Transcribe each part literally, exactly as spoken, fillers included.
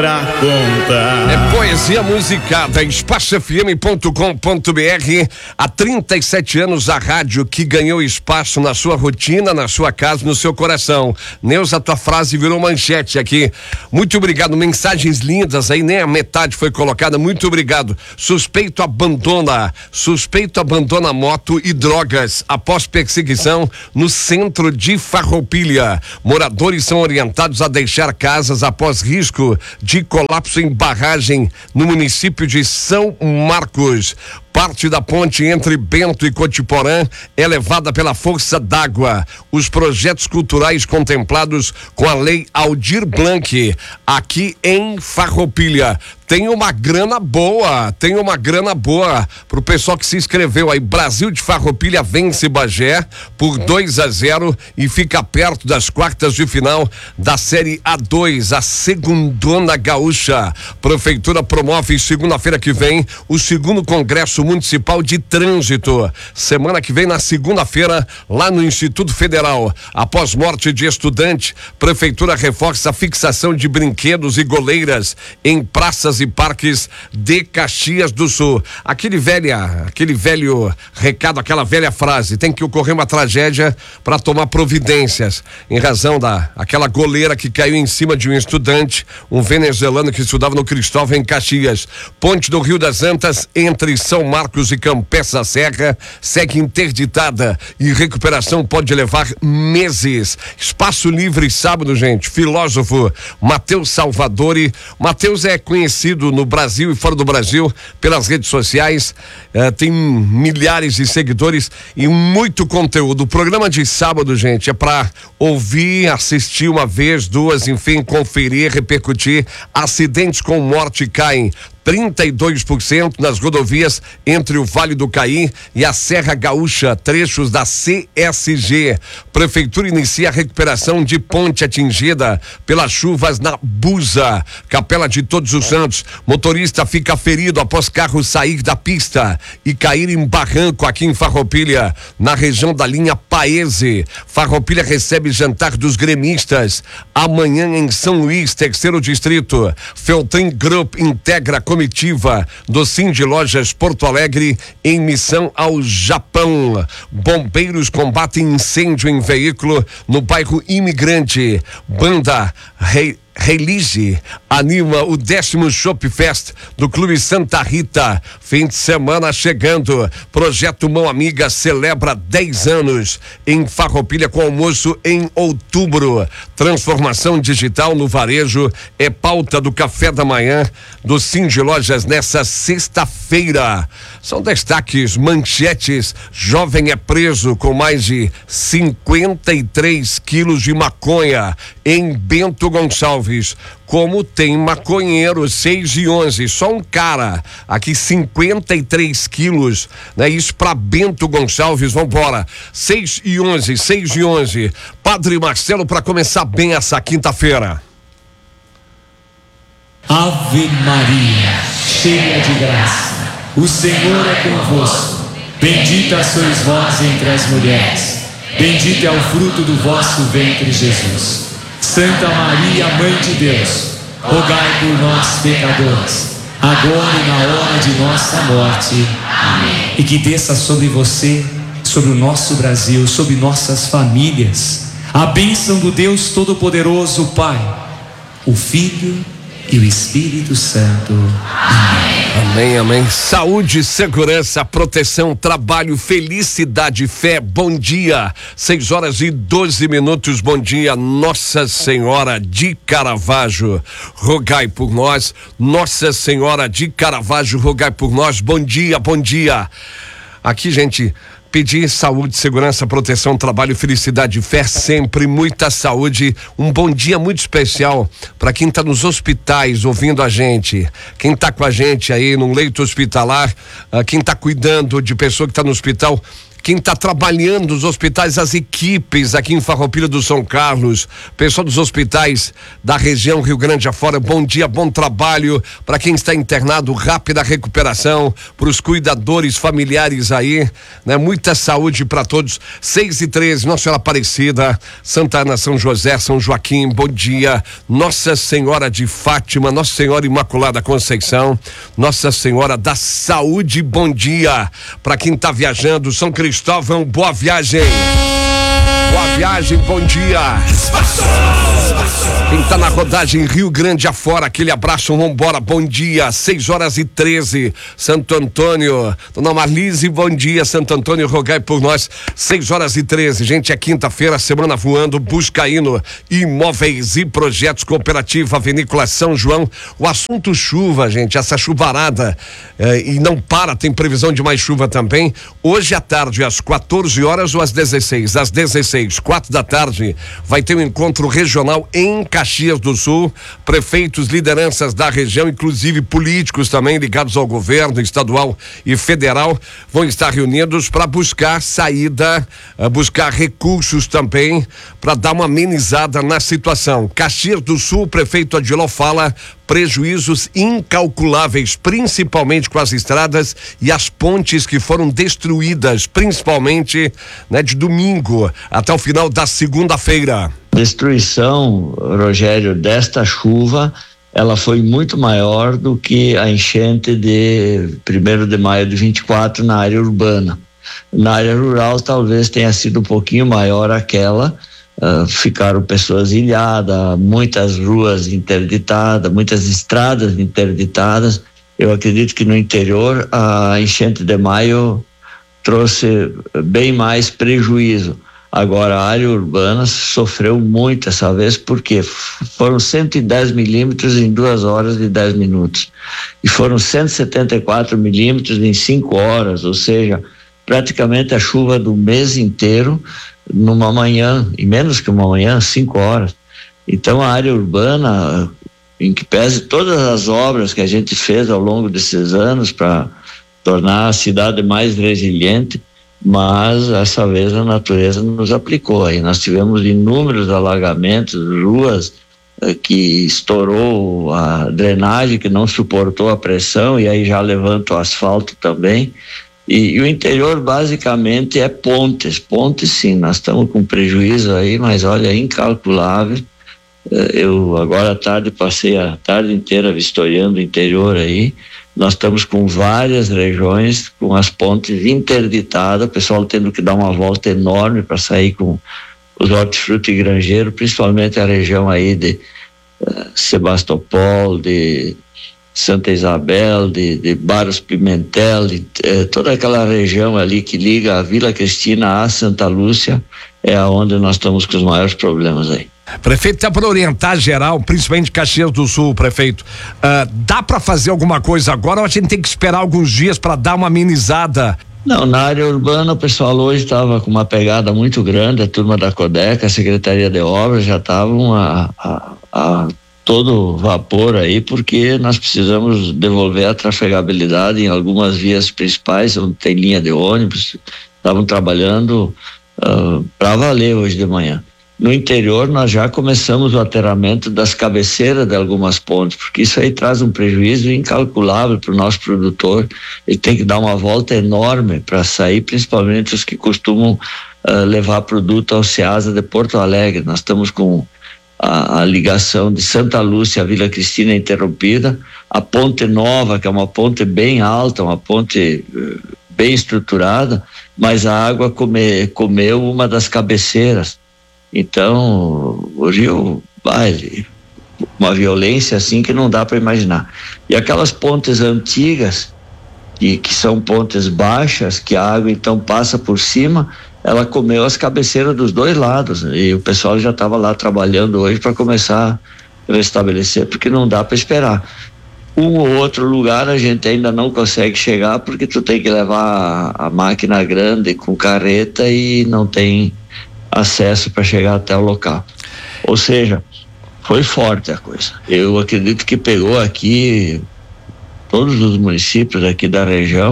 Pra conta. É poesia musicada, espaço f m ponto com ponto b r. Há trinta e sete anos a rádio que ganhou espaço na sua rotina, na sua casa, no seu coração. Neuza, tua frase virou manchete aqui. Muito obrigado, mensagens lindas aí, nem a metade foi colocada. Muito obrigado. Suspeito abandona, suspeito abandona moto e drogas após perseguição no centro de Farroupilha. Moradores são orientados a deixar casas após risco de de colapso em barragem no município de São Marcos. Parte da ponte entre Bento e Cotiporã é levada pela força d'água. Os projetos culturais contemplados com a Lei Aldir Blanc, aqui em Farroupilha. Tem uma grana boa, tem uma grana boa pro pessoal que se inscreveu aí. Brasil de Farroupilha vence Bagé por dois a zero e fica perto das quartas de final da Série A dois, a segundona gaúcha. Prefeitura promove segunda-feira que vem o segundo congresso municipal de trânsito. Semana que vem, na segunda-feira, lá no Instituto Federal. Após morte de estudante, prefeitura reforça a fixação de brinquedos e goleiras em praças e parques de Caxias do Sul. Aquele velha, aquele velho recado, aquela velha frase: tem que ocorrer uma tragédia para tomar providências. Em razão da aquela goleira que caiu em cima de um estudante, um venezuelano que estudava no Cristóvão em Caxias. Ponte do Rio das Antas entre São Marcos e Campés da Serra segue interditada e recuperação pode levar meses. Espaço Livre sábado, gente. Filósofo Matheus Salvadori. Matheus é conhecido no Brasil e fora do Brasil pelas redes sociais, eh, tem milhares de seguidores e muito conteúdo. O programa de sábado, gente, é para ouvir, assistir uma vez, duas, enfim, conferir, repercutir. Acidentes com morte caem trinta e dois por cento nas rodovias entre o Vale do Caí e a Serra Gaúcha, trechos da C S G. Prefeitura inicia a recuperação de ponte atingida pelas chuvas na Busa. Capela de Todos os Santos, motorista fica ferido após carro sair da pista e cair em barranco aqui em Farroupilha, na região da linha Paese. Farroupilha recebe jantar dos gremistas amanhã em São Luís, terceiro distrito. Feltrin Group integra comitiva do Cindy Lojas Porto Alegre em missão ao Japão. Bombeiros combatem incêndio em veículo no bairro Imigrante. Banda Rei Release anima o décimo Shop Fest do Clube Santa Rita. Fim de semana chegando. Projeto Mão Amiga celebra dez anos em Farroupilha com almoço em outubro. Transformação digital no varejo é pauta do café da manhã do Cindy Lojas nessa sexta-feira. São destaques, manchetes. Jovem é preso com mais de cinquenta e três quilos de maconha em Bento Gonçalves. Como tem maconheiro, seis e onze, só um cara aqui, cinquenta e três quilos, né? Isso para Bento Gonçalves. Vambora, seis e onze, seis e onze. Padre Marcelo, para começar bem essa quinta-feira. Ave Maria, cheia de graça, o Senhor é convosco. Bendita sois vós entre as mulheres, bendito é o fruto do vosso ventre, Jesus. Santa Maria, Mãe de Deus, rogai por nós, pecadores, agora e na hora de nossa morte. Amém. E que desça sobre você, sobre o nosso Brasil, sobre nossas famílias, a bênção do Deus Todo-Poderoso, o Pai, o Filho e o Espírito Santo. Amém. Amém, amém. Saúde, segurança, proteção, trabalho, felicidade, fé. Bom dia. seis horas e doze minutos. Bom dia, Nossa Senhora de Caravaggio. Rogai por nós. Nossa Senhora de Caravaggio, rogai por nós. Bom dia, bom dia. Aqui, gente, pedir saúde, segurança, proteção, trabalho, felicidade, fé, sempre muita saúde. Um bom dia muito especial para quem está nos hospitais ouvindo a gente, quem está com a gente aí no leito hospitalar, uh, quem está cuidando de pessoa que está no hospital. quem está trabalhando nos hospitais, as equipes aqui em Farroupilha do São Carlos, pessoal dos hospitais da região Rio Grande afora, bom dia, bom trabalho para quem está internado, rápida recuperação, para os cuidadores familiares aí, né? Muita saúde para todos. Seis e treze, Nossa Senhora Aparecida, Santa Ana, São José, São Joaquim, bom dia. Nossa Senhora de Fátima, Nossa Senhora Imaculada Conceição, Nossa Senhora da Saúde, bom dia. Para quem está viajando, São Cristóvão, boa viagem. Boa viagem, bom dia. Quem tá na rodagem Rio Grande afora, aquele abraço, vambora, bom dia. seis horas e treze, Santo Antônio, Dona Marlise, bom dia. Santo Antônio, rogai por nós. seis horas e treze, gente, é quinta-feira, semana voando, Buscaíno, Imóveis e Projetos, Cooperativa Vinícola São João. O assunto chuva, gente, essa chuvarada, eh, e não para, tem previsão de mais chuva também. Hoje à tarde, às quatorze horas ou às dezesseis? Às dezesseis, quatro da tarde, vai ter um encontro regional em Caxias do Sul. Prefeitos, lideranças da região, inclusive políticos também ligados ao governo estadual e federal, vão estar reunidos para buscar saída, uh, buscar recursos também para dar uma amenizada na situação. Caxias do Sul, o prefeito Adiló fala prejuízos incalculáveis, principalmente com as estradas e as pontes que foram destruídas, principalmente, né, de domingo até o final da segunda-feira. Destruição, Rogério, desta chuva, ela foi muito maior do que a enchente de primeiro de maio de vinte e quatro na área urbana. Na área rural talvez tenha sido um pouquinho maior aquela. Uh, ficaram pessoas ilhadas, muitas ruas interditadas, muitas estradas interditadas. Eu acredito que no interior a enchente de maio trouxe bem mais prejuízo. Agora a área urbana sofreu muito essa vez, porque foram cento e dez milímetros em duas horas e dez minutos e foram cento e setenta e quatro milímetros em cinco horas, ou seja, praticamente a chuva do mês inteiro numa manhã, e menos que uma manhã, cinco horas. Então a área urbana, em que pese todas as obras que a gente fez ao longo desses anos para tornar a cidade mais resiliente, mas essa vez a natureza nos aplicou aí. Nós tivemos inúmeros alagamentos, ruas eh, que estourou a drenagem, que não suportou a pressão e aí já levanta o asfalto também. E, e o interior basicamente é pontes, pontes sim, nós estamos com prejuízo aí, mas olha, incalculável. Eu agora à tarde passei a tarde inteira vistoriando o interior aí, nós estamos com várias regiões com as pontes interditadas, o pessoal tendo que dar uma volta enorme para sair com os hortifruti e granjeiro, principalmente a região aí de uh, Sebastopol, de Santa Isabel, de, de Barros Pimentel, de, eh, toda aquela região ali que liga a Vila Cristina a Santa Lúcia, é onde nós estamos com os maiores problemas aí. Prefeito, até para orientar geral, principalmente Caxias do Sul, prefeito, uh, dá para fazer alguma coisa agora ou a gente tem que esperar alguns dias para dar uma amenizada? Não, na área urbana o pessoal hoje estava com uma pegada muito grande, a turma da Codeca, a Secretaria de Obras já estavam a, a, a todo vapor aí, porque nós precisamos devolver a trafegabilidade em algumas vias principais, onde tem linha de ônibus, estavam trabalhando uh, para valer hoje de manhã. No interior nós já começamos o aterramento das cabeceiras de algumas pontes, porque isso aí traz um prejuízo incalculável para o nosso produtor. Ele tem que dar uma volta enorme para sair, principalmente os que costumam uh, levar produto ao Ceasa de Porto Alegre. Nós estamos com a, a ligação de Santa Lúcia à Vila Cristina interrompida, a ponte nova, que é uma ponte bem alta, uma ponte uh, bem estruturada, mas a água come, comeu uma das cabeceiras. Então o rio vai uma violência assim que não dá para imaginar. E aquelas pontes antigas que, que são pontes baixas, que a água então passa por cima, ela comeu as cabeceiras dos dois lados, e o pessoal já estava lá trabalhando hoje para começar a restabelecer, porque não dá para esperar. Um ou outro lugar a gente ainda não consegue chegar, porque tu tem que levar a, a máquina grande com carreta e não tem acesso para chegar até o local. Ou seja, foi forte a coisa. Eu acredito que pegou aqui todos os municípios aqui da região,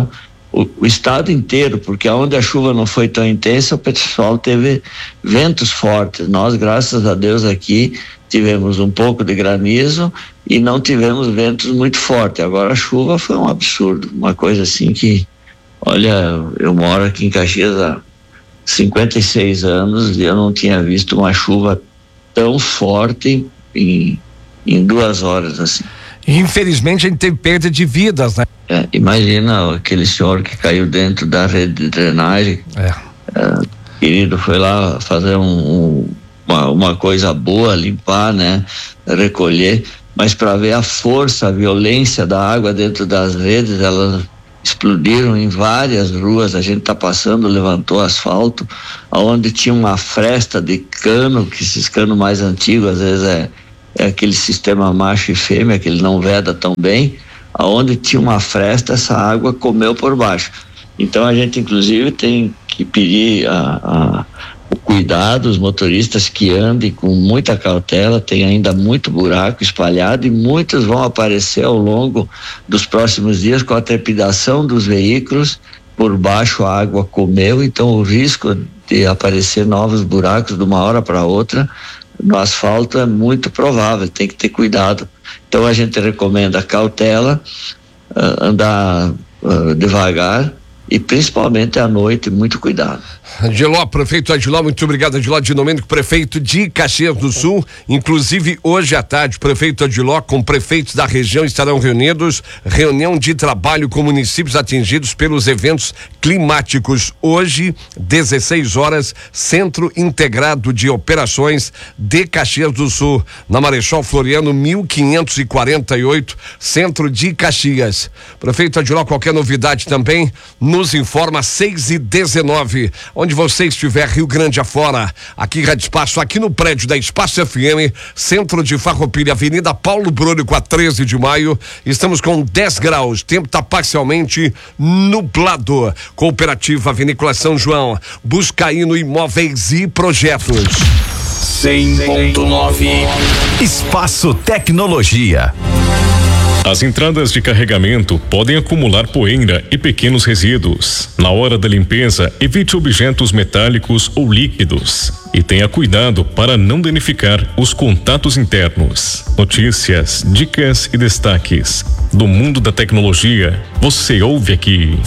o, o estado inteiro, porque onde a chuva não foi tão intensa, o pessoal teve ventos fortes. Nós, graças a Deus, aqui tivemos um pouco de granizo e não tivemos ventos muito fortes. Agora a chuva foi um absurdo, uma coisa assim que, olha, eu moro aqui em Caxias há cinquenta e seis anos e eu não tinha visto uma chuva tão forte em, em duas horas assim. Infelizmente a gente teve perda de vidas, né? É, imagina aquele senhor que caiu dentro da rede de drenagem. É. É, querido, foi lá fazer um, um, uma, uma coisa boa, limpar, né? Recolher, mas para ver a força, a violência da água dentro das redes, elas explodiram em várias ruas. A gente tá passando, levantou asfalto, aonde tinha uma fresta de cano, que esses canos mais antigos, às vezes é, é aquele sistema macho e fêmea, que ele não veda tão bem, aonde tinha uma fresta, essa água comeu por baixo. Então a gente inclusive tem que pedir a, a, o cuidado, os motoristas que andem com muita cautela. Tem ainda muito buraco espalhado e muitos vão aparecer ao longo dos próximos dias com a trepidação dos veículos. Por baixo a água comeu, então o risco de aparecer novos buracos de uma hora para outra no asfalto é muito provável, tem que ter cuidado. Então a gente recomenda cautela, uh, andar uh, devagar e principalmente à noite, muito cuidado. Adiló, prefeito Adiló, muito obrigado, Adiló de Domênico, prefeito de Caxias do Sul. Inclusive, hoje à tarde, prefeito Adiló com prefeitos da região estarão reunidos, reunião de trabalho com municípios atingidos pelos eventos climáticos. Hoje, dezesseis horas, Centro Integrado de Operações de Caxias do Sul, na Marechal Floriano, mil quinhentos e quarenta e oito, Centro de Caxias. Prefeito Adiló, qualquer novidade também, nos informa seis e dezenove. Onde você estiver, Rio Grande afora, aqui Rádio Espaço, aqui no prédio da Espaço F M, Centro de Farroupilha, Avenida Paulo Brolho com a treze de maio, estamos com dez graus, tempo está parcialmente nublado. Cooperativa Vinícola São João, Buscaíno Imóveis e Projetos. cem ponto nove Espaço Tecnologia. As entradas de carregamento podem acumular poeira e pequenos resíduos. Na hora da limpeza, evite objetos metálicos ou líquidos. E tenha cuidado para não danificar os contatos internos. Notícias, dicas e destaques do mundo da tecnologia. Você ouve aqui.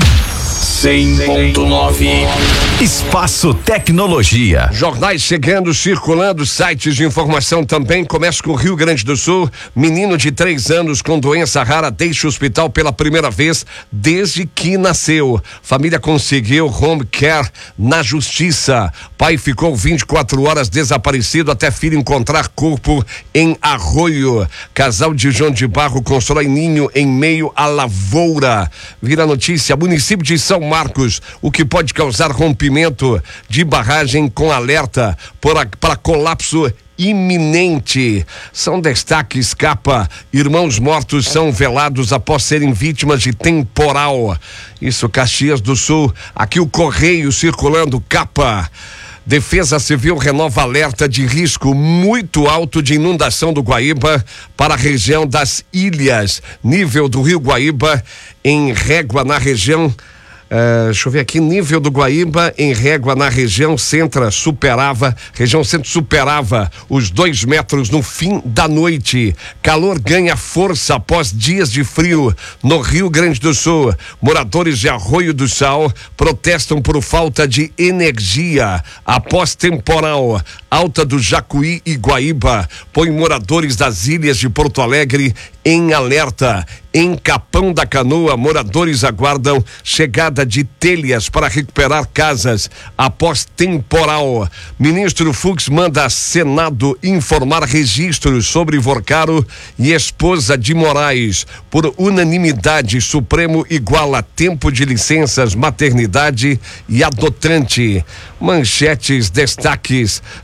cem ponto nove Espaço Tecnologia. Jornais chegando, circulando, sites de informação também. Começa com o Rio Grande do Sul. Menino de três anos com doença rara deixa o hospital pela primeira vez desde que nasceu. Família conseguiu home care na justiça. Pai ficou vinte e quatro horas desaparecido até filho encontrar corpo em Arroio. Casal de João de Barro constrói ninho em meio à lavoura. Vira notícia, município de São Marcos, o que pode causar rompimento de barragem com alerta para, para colapso iminente. São destaques capa. Irmãos mortos são velados após serem vítimas de temporal. Isso, Caxias do Sul. Aqui o Correio circulando capa. Defesa Civil renova alerta de risco muito alto de inundação do Guaíba para a região das ilhas. Nível do Rio Guaíba em régua na região. Uh, deixa eu ver aqui, nível do Guaíba em régua na região centro superava, região centro superava os dois metros no fim da noite. Calor ganha força após dias de frio no Rio Grande do Sul. Moradores de Arroio do Sal protestam por falta de energia após temporal. Alta do Jacuí e Guaíba põe moradores das ilhas de Porto Alegre em alerta. Em Capão da Canoa, moradores aguardam chegada de telhas para recuperar casas após temporal. Ministro Fux manda Senado informar registros sobre Vorcaro e esposa de Moraes. Por unanimidade, Supremo iguala tempo de licenças maternidade e adotante. Manchetes, destaques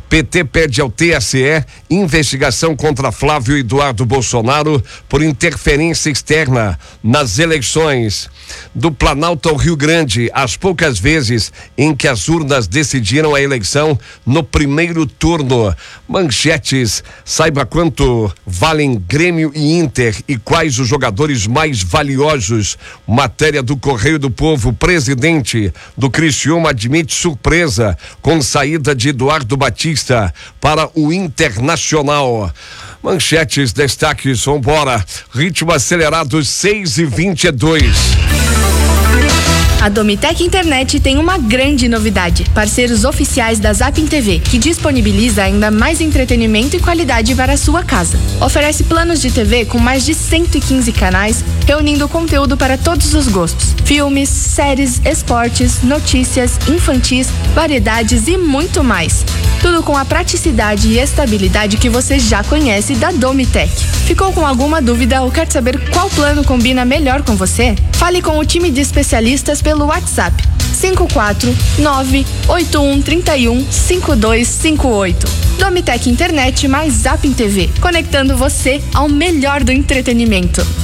P T pede ao T S E investigação contra Flávio Eduardo Bolsonaro por interferência externa nas eleições. Do Planalto ao Rio Grande, as poucas vezes em que as urnas decidiram a eleição no primeiro turno. Manchetes: saiba quanto valem Grêmio e Inter e quais os jogadores mais valiosos. Matéria do Correio do Povo: presidente do Criciúma admite surpresa com saída de Eduardo Batista para o Internacional. Manchetes, destaques, vambora. Ritmo acelerado, seis e vinte e dois. A Domitec Internet tem uma grande novidade. Parceiros oficiais da Zapin T V, que disponibiliza ainda mais entretenimento e qualidade para a sua casa. Oferece planos de T V com mais de cento e quinze canais, reunindo conteúdo para todos os gostos. Filmes, séries, esportes, notícias, infantis, variedades e muito mais. Tudo com a praticidade e estabilidade que você já conhece da Domitec. Ficou com alguma dúvida ou quer saber qual plano combina melhor com você? Fale com o time de especialistas pelo WhatsApp cinco quatro nove oito um três um cinco dois cinco oito. Domitec Internet mais Zapin T V, conectando você ao melhor do entretenimento.